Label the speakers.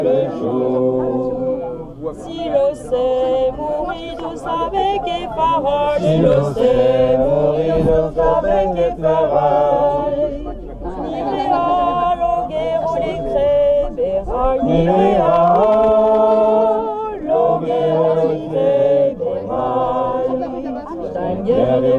Speaker 1: le jour. Si l'on sait mourir tous avec effarage, si l'on sait mourir tous avec effarage, ni réal au guerre ou les crèves, ni réal.